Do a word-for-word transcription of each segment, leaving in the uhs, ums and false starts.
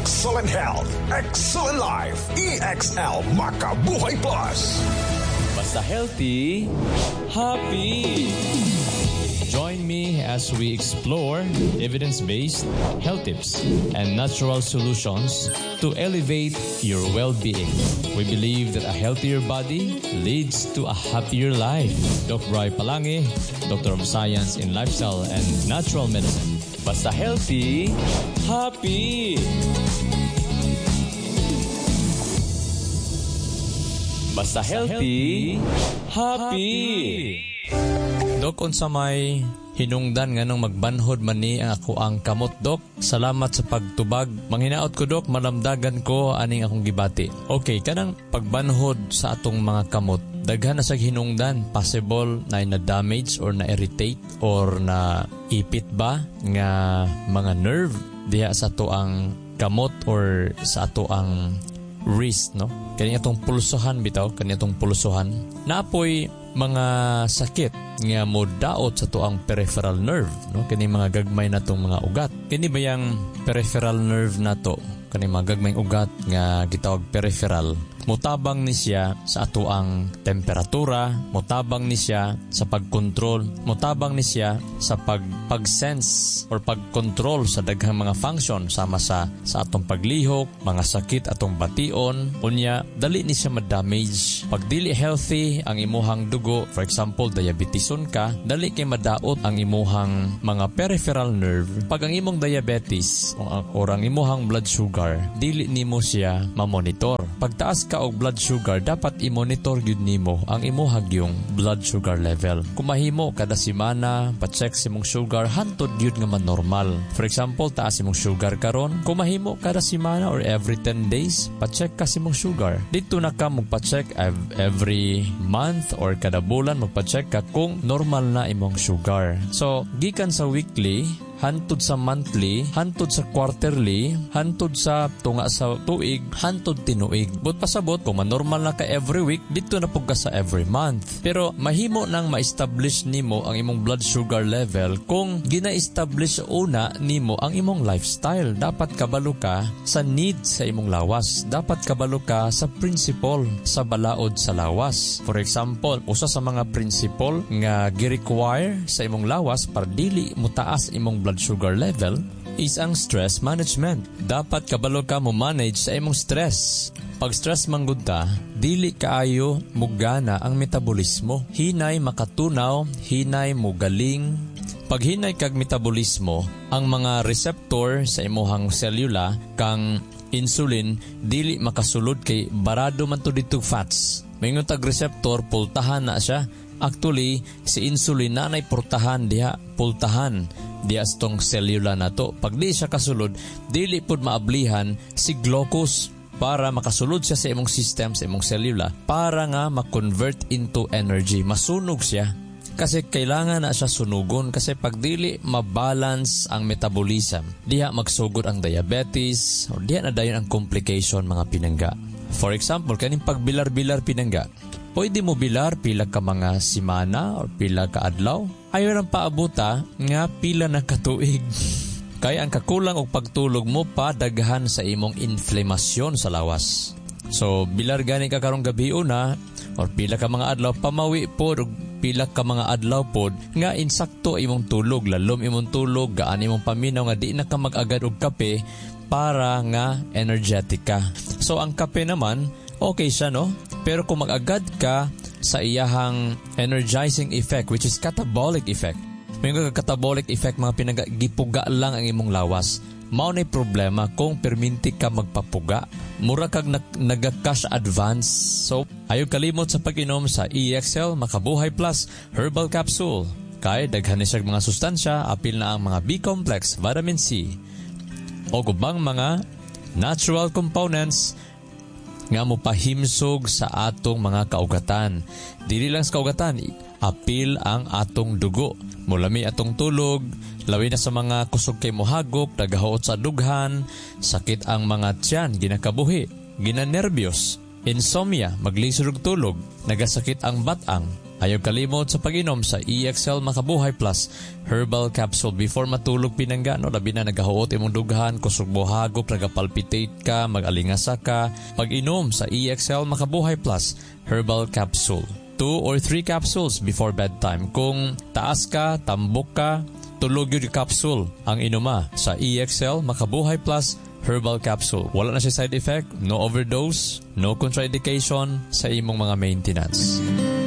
Excellent health, excellent life. E X L Makabuhay Plus. Basta healthy, happy. Join me as we explore evidence-based health tips and natural solutions to elevate your well-being. We believe that a healthier body leads to a happier life. Doctor Roy Palangi, Doctor of Science in Lifestyle and Natural Medicine. Basta healthy, happy. Basta healthy, happy. Dok, unsa may hinungdan nga nung magbanhod man ni ang ako ang kamot, Dok. Salamat sa pagtubag. Manghinaot ko, Dok, malamdagan ko aning akong gibati. Okay, kanang pagbanhod sa atong mga kamot, daghan na sa hinungdan. Possible na na-damage or na-irritate or na-ipit ba nga mga nerve diha sa ato ang kamot or sa ato ang wrist, no? Kanya itong pulsuhan bitaw, kanya itong pulsuhan. Naapoy mga sakit nga mo daot sa tuang peripheral nerve, no? Kani mga gagmay na tong mga ugat. Kani ba yang peripheral nerve na to? Kani mga gagmay ugat nga gitawag peripheral. Mutabang ni siya sa ato ang temperatura, mutabang ni siya sa pagkontrol, mutabang ni siya sa pag pag-sense or pagkontrol sa daghang mga function sama sa sa atong paglihok, mga sakit atong bation. Unya, dali ni siya ma-damage. Pag dili healthy ang imuhang dugo, for example, diabetison ka, dali kay madaot ang imuhang mga peripheral nerve. Pag ang imong diabetes o ang imuhang blood sugar, dili nimo siya ma-monitor. Pagtaas ka og blood sugar, dapat i-monitor gyud nimo ang imuhag yung blood sugar level. Kung mahimo kada semana pa-check si mong sugar hantod gyud nga man normal. For example, taas imong sugar karon, kung mahimo kada semana or every ten days pa-check ka si mong sugar. Dito na ka magpa-check every month or kada bulan magpa-check ka kung normal na imong sugar. So, gikan sa weekly hantod sa monthly, hantod sa quarterly, hantod sa tunga sa tuig, hantod tinuig. But pasabot, kung manormal na ka every week, dito na po ka sa every month. Pero mahimo nang ma-establish nimo ang imong blood sugar level kung gina-establish una nimo ang imong lifestyle. Dapat kabalo ka sa need sa imong lawas. Dapat kabalo ka sa principle sa balaod sa lawas. For example, usa sa mga principle nga gi-require sa imong lawas para dili mo taas imong blood sugar level is ang stress management. Dapat kabalo ka mo manage sa imong stress. Pag stress manggod ta, dili kaayo mugana ang metabolismo. Hinay makatunaw, hinay mugaling. Pag hinay kag metabolismo, ang mga receptor sa imuhang selula kang insulin dili makasulod kay barado man to dito fats. Mayingon tag receptor pultahan na siya. Actually, si insulin na nay pultahan diha, pultahan diha stong selula na to. Pag di siya kasulod, dili pud maablihan si glucose para makasulod siya sa imong system, sa imong selula, para nga ma-convert into energy. Masunog siya. Kasi kailangan na siya sunugon kasi pag dili mabalance ang metabolism, diha magsugod ang diabetes o diha na dayon ang complication mga pinangga. For example, kaning pagbilar-bilar pinangga, pwede mo bilar pila ka mga simana o pila ka adlaw. Ayaw nang paabuta nga pila na katuig. Kaya ang kakulang og pagtulog mo pa daghan sa imong inflamasyon sa lawas. So, bilar gani ka karong gabi una or pila ka mga adlaw, pamawi po pila ka mga adlaw pod nga insakto imong tulog, lalom imong tulog, gaan imong paminaw nga di na ka mag-agad og kape para nga energetic ka. So, ang kape naman, okay siya, no? Pero kung mag-agad ka sa iyahang energizing effect, which is catabolic effect, may nga catabolic effect, mga pinag-gipuga lang ang imong lawas. Mao na'y problema kung perminti ka magpapuga. Mura kag nag- nag-cash advance. So, ayaw kalimot sa pag-inom sa E X L Makabuhay Plus Herbal Capsule. Kay daghan ni siya mga sustansya, apil na ang mga B-complex, vitamin C, o gubang mga natural components nga mo pahimsog sa atong mga kaugatan. Dili lang sa kaugatan, apil ang atong dugo. Mulami atong tulog, lawi na sa mga kusog kay mohagop, nagahuot sa dughan, sakit ang mga tiyan, ginakabuhi, ginanervyos, insomnia, maglisod og tulog, nagasakit ang batang, Ayaw kalimot sa pag-inom sa E X L Makabuhay Plus Herbal Capsule. Before matulog pinangga, no, labi na nagahuot imong dughan, kusog buhagok, nagapalpitate ka, mag-alingasa ka. Pag-inom sa E X L Makabuhay Plus Herbal Capsule. Two or three capsules before bedtime. Kung taas ka, tambok ka, tulog yung capsule ang inuma sa E X L Makabuhay Plus Herbal Capsule. Wala na siya side effect, no overdose, no contraindication sa imong mga maintenance.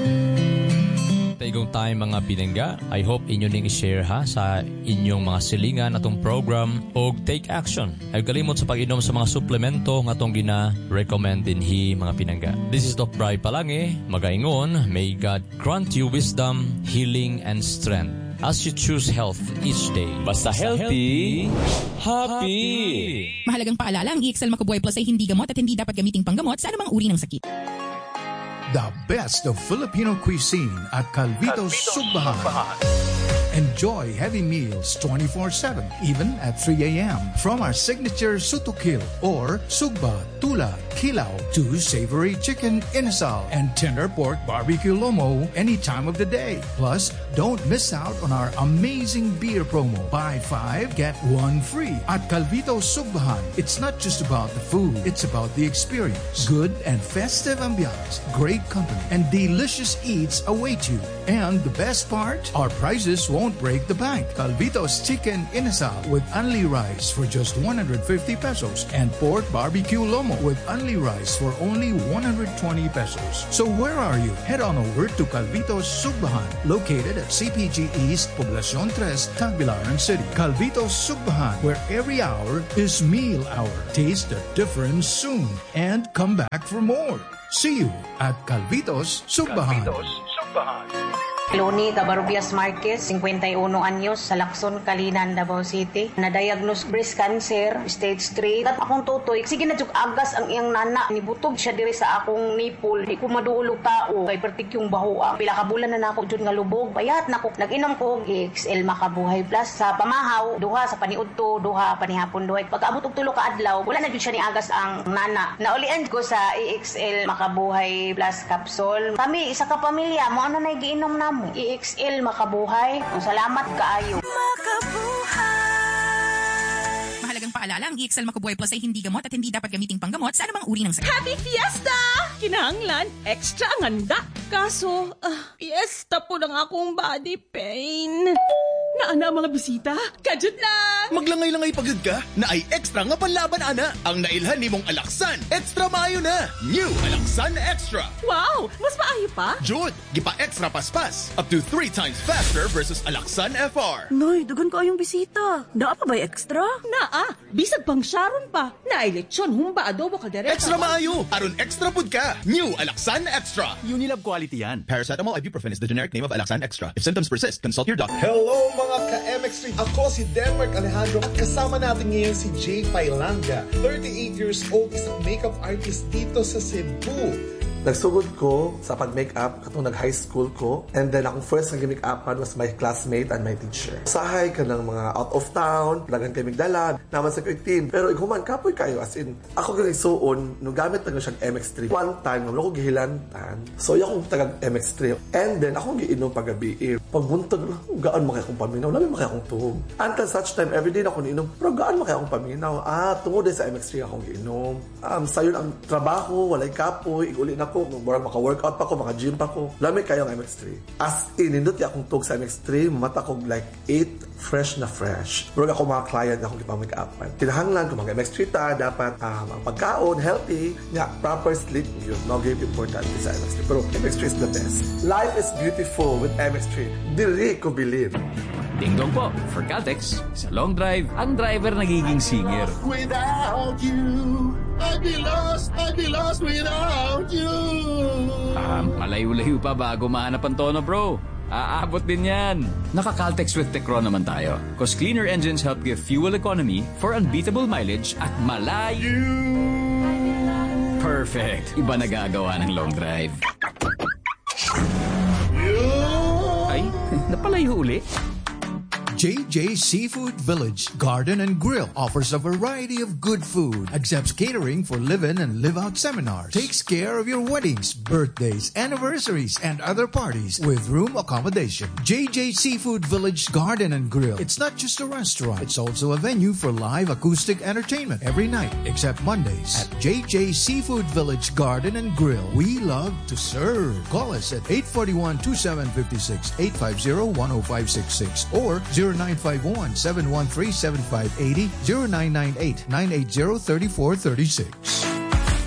Taigong time mga pinangga, I hope inyo ning i-share ha sa inyong mga silingan atong program o take action. Ay kalimot sa pag-inom sa mga suplemento nga atong gina-recommend dinhi mga pinangga. This is Doc Bri Palange, magaingon, may God grant you wisdom, healing, and strength as you choose health each day. Basta healthy, happy! Mahalagang paalala, ang E X L Makabuhay Plus ay hindi gamot at hindi dapat gamiting panggamot sa anumang uri ng sakit. The best of Filipino cuisine at Calvito's Sugbahan. Enjoy heavy meals twenty-four seven, even at three a.m. From our signature Sutukil or Sugba, Tula, Kilaw to savory chicken inasal and tender pork barbecue lomo any time of the day. Plus, don't miss out on our amazing beer promo. Buy five, get one free. At Calvito's Sugbahan, it's not just about the food, it's about the experience. Good and festive ambiance, great company, and delicious eats await you. And the best part, our prices won't break the bank. Calvito's Chicken Inasal with only rice for just one hundred fifty pesos and pork barbecue lomo with only rice for only one hundred twenty pesos. So where are you? Head on over to Calvito's Sugbahan, located at C P G East, Poblacion three, Tagbilaran City. Calvito's Sugbahan, where every hour is meal hour. Taste the difference soon and come back for more. See you at Calvito's Sugbahan. Calvito's Sugbahan. Loni Cabarubias Marquez, fifty-one anyos, sa Lacson, Kalinan, Davao City. Na-diagnose breast cancer, stage three. At akong tutoy, sige na jug agas ang iyang nana. Nibutog siya diri sa akong nipple. Di ko maduulog tao. Kay pertik yung bahoa. Pila ka bulan na nako jud nga lubog. Payat nako. Nag-inom ko E X L Makabuhay Plus sa pamahaw, duha sa paniudto, duha panihapon duhay. Pagkaabot og tulo ka adlaw, wala na jud siya ni agas ang nana. Naulian ko sa E X L Makabuhay Plus capsule. Kami isa ka pamilya, mo ano na giinom na E X L Makabuhay. Salamat kaayo. Makabuhay! Mahalagang paalala, ang E X L Makabuhay Plus ay hindi gamot at hindi dapat gamiting panggamot sa anumang uri ng sakit. Happy Fiesta! Kinahanglan, extra ang handa. Kaso, uh, fiesta po ng akong body pain. Naana mga bisita? Kajut lang! Maglangay-langay pagod ka na ay extra nga panlaban, ana. Ang nailhan ni mong Alaksan, extra maayo na. New Alaksan Extra. Wow! Mas maayo pa? Jud, gipa extra paspas. Up to three times faster versus Alaksan F R. Noy, dugan ko yung bisita. Naa pa ba extra? Naa, bisag pang Sharon pa. Naay lechon, humba, adobo, kaldereta. Extra maayo. Aron extra pud ka. New Alaksan Extra. Unilab quality yan. Paracetamol ibuprofen is the generic name of Alaksan Extra. If symptoms persist, consult your doctor. Hello mga ka-M X three. Ako si Denmark Alejandro at kasama natin ngayon si Jay Pailanga. thirty-eight years old, isang makeup artist dito sa Cebu. Nagsugod ko sa pag-makeup katong nag-high school ko, and then akong first nag-makeupan was my classmate and my teacher. Sahay ka ng mga out of town, dagan kay Migdala, naman sa quick team. Pero iguman, kapoy kayo, as in, ako kang isuon, nung gamit na siyang M X three. One time, nung ako gihilantan, so yung akong taga-M X three. And then, akong giinom pag-gabi. Pagbuntag lang, gaan makaya akong paminaw, labi makaya akong tuhog. Until such time, everyday na akong inom, pero gaan makaya akong paminaw. Ah, tungod din sa M X three akong giinom. Um, sayon ang trabaho, walay kapoy, iguli na ko, murag maka-workout pa ko, maka-gym pa ko. Lamig kayo ang M X three. As in, nindot akong tug sa M X three, mata ko like eight, fresh na fresh. Murag ako mga client akong ipamake-upan. Kinahanglan kung mga M X three ta, dapat um, ang pagkaon, healthy, nga, proper sleep, yun, no give important sa M X three. Pero M X three is the best. Life is beautiful with M X three. Dili ko believe. Ding-dong po, for Caltex, sa long drive, ang driver nagiging singer. Without you, I'd be lost, I'd be lost without you. Ah, malayo-layo pa bago mahanap ang tono, bro. Aabot din yan. Naka-Caltex with Tecron naman tayo. Cause cleaner engines help give fuel economy for unbeatable mileage at malayo. Perfect. Iba nagagawa ng long drive. Ay, napalayo uli. J J Seafood Village Garden and Grill offers a variety of good food, accepts catering for live-in and live-out seminars, takes care of your weddings, birthdays, anniversaries, and other parties with room accommodation. J J Seafood Village Garden and Grill. It's not just a restaurant, it's also a venue for live acoustic entertainment every night except Mondays. At J J Seafood Village Garden and Grill, we love to serve. Call us at eight four one, two seven five six, eight five zero, one zero five six six or zero nine five one, seven one three, seven five eight zero, zero nine nine eight, nine eight zero, three four three six.